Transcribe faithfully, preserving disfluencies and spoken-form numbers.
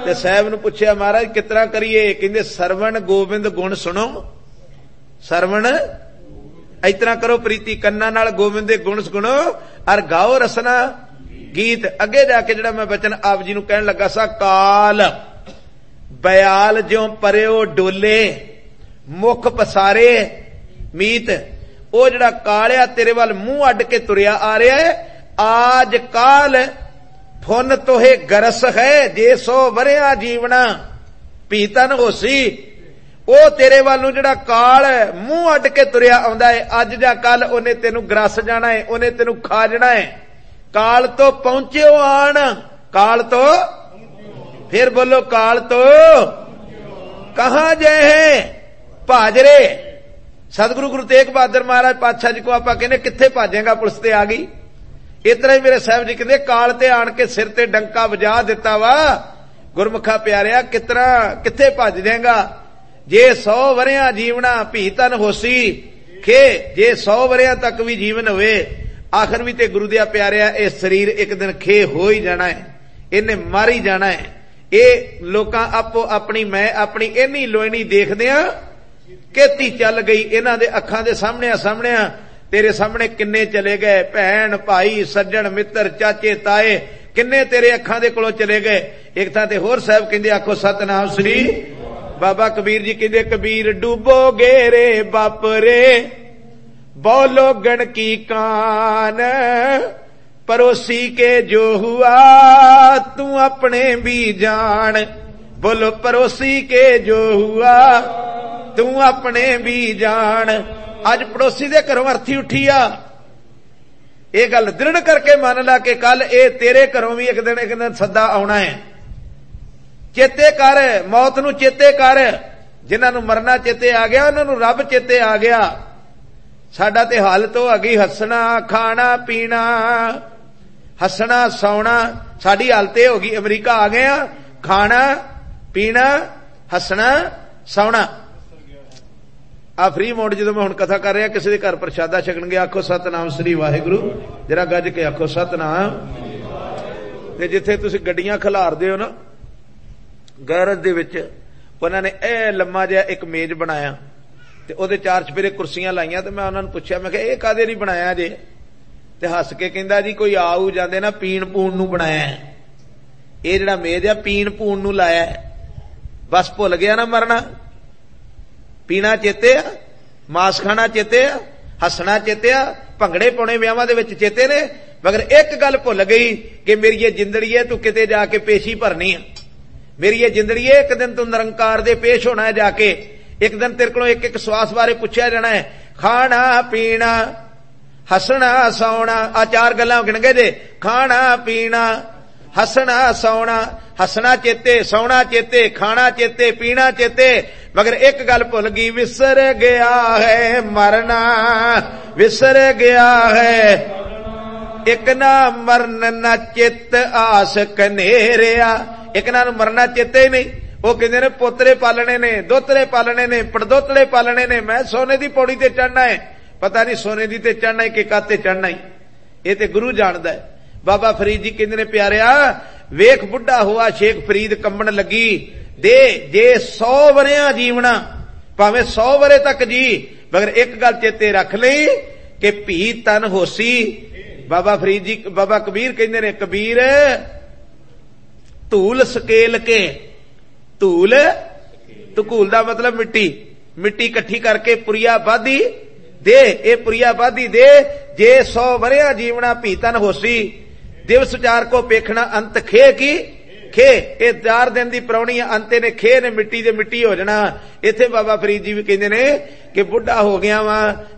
ते साहब नूं पुछया महाराज कितना करिए? कहंदे सरवण गोबिंद गुण सुनो, सरवण इतना करो प्रीति कन्ना नाल गोबिंद दे गुण सुनो और गाओ रसना गीत। अगे जाके जिहड़ा मैं बचन आप जी नूं कहण लगा सा, काल बयाल ज्यों परयो डोले मुख पसारे मीत। ओ जिहड़ा कालिया तेरे वाल मूंह अड के तुरिया आ रहा है, आज काल फुन तोहे गरस है, जे सौ वरिया जीवना पीतन होसी। ओ तेरे वालों जिहड़ा काल मूंह अड के तुरिया आउंदा है, अज जां कल ओने तेनू ग्रस जाना है, ओने तेनू खा जाना है। काल तो पहुंचे आन, काल तो फिर बोलो काल तो कहां जाए है भाजरे। सतगुरु गुरु तेग बहादुर महाराज पातशाह जी को आप कहने किथे भाजेगा, पुलिस ते आ गई। इतना ही मेरे साहब जी कहते काल ते आन के सिर ते डंका वजा दिता वा, गुरमुखा प्यारिया कितना किथे भज जाएगा। जे सौ वरिया जीवना भीतन होसी खे, जे सौ वरिया तक भी जीवन होवे आखिर भी ते गुरु दिया प्यारिया ये शरीर एक दिन खे हो ही जाना है, इन्हें मर ही जाना है। ये लोग आपो अपनी मैं अपनी इन्नी लोईनी देखदे आ केती चल गई, इन्हां दे अखां दे सामने सामने तेरे सामने किन्ने चले गए, भैन भाई सज्जन मित्र चाचे ताए किन्ने तेरे अखां दे कोलों चले गए। एक थां ते होर साहब कहंदे आखो सतनाम श्री बाबा कबीर जी कहंदे, कबीर डूबोगे रे बाप रे बोलो गण की कान, पड़ोसी के जो हुआ तू अपने भी जान। बोलो पड़ोसी के जो हुआ तू अपने भी जान। अज पड़ोसी दे घरों अर्थी उठी आ, ये गल दृढ़ करके मान ला के कल ए तेरे घरों भी एक दिन एक दिन सदा आना है। चेते कर मौत नूं, चेते कर जिन्हां नूं मरना चेते आ गया, उन्हां नूं रब चेते आ गया। साडा ते हालत हो गई हसना खाना पीना, हसना सौना, साडी हालत हो गई अमरीका आ गए, खाना पीना हसना सौना। आ फ्री मोड जो मैं हुण कथा कर रहा, किसी के घर प्रशादा छकन गया आखो सतनाम श्री वाहिगुरु, जरा गज के आखो सतनाम। ते जिथे तुसीं गड्डियां खिलारदे हो ना गैरज दे विच, उन्हां ने ए लम्मा जिहा एक मेज बनाया ते ओदे चार चफेरे कुर्सियां लाइयां। ते मैं उन्हां नूं पुछया, मैं कहा इह कादे लई बनाया जे? ते हस के कहंदा जी कोई आऊ जांदे ना पीण पूण नूं बनाया है, इह जिहड़ा मेज आ पीण पूण नूं लाया है। बस भुल गया ना मरना, पीना चेते आ, मास खाना चेते आ, हसना चेते आ, भंगड़े पाने विआहां दे विच चेते ने, मगर एक गल भुल गई कि मेरी ये जिंदड़ी है तू किते जाके पेशी भरनी है। मेरी ये जिंदड़ी है एक दिन तू निरंकार दे पेश होना है जाके, एक दिन तेरे को एक एक स्वास बारे पूछा जाना है। खाना पीना हसना सौना, आ चार गल्लां गिण गए जे, खाना पीना हसना सौना, हसना चेते सौना चेते खाना चेते पीना चेते, मगर एक गल भुल गई विसर गया है मरना, विसर गया है एक ना मरन न चित आस कनेरिया। एक ना मरना चेते ही नहीं, वो कहते ने पोतरे पालने ने दोतरे पालने ने पड़दोतरे पालने ने, मैं सोने की पौड़ी ते चढ़ना है, पता नहीं सोने दी ते चढ़ना है कि काते चढ़ना है, ये ते गुरु जानदा है। बाबा फरीद जी कहते ने प्यारिया वेख बुढ़ा हुआ शेख फरीद कंबन लगी दे, जे सौ वरिया जीवना भावें सौ वरे तक जी, मगर एक गल चेते रख लई कि भी तन होसी। बाबा फरीद जी बाबा कबीर कहते ने, कबीर धूल सकेल के, धूल धकूल दा मतलब मिट्टी, मिट्टी इकट्ठी करके पुरिया बाधी दे, ए पुरिया बाधी दे, जे सौ वरिया जीवना भीतन होसी। दिवस चार को पेखना अंत खे की खे, ये चार दिन की परौनी अंते ने खे ने मिट्टी दे मिट्टी हो जाना। इत्थे बाबा फरीद जी भी कहते ने कि बुढ़ा हो गया वा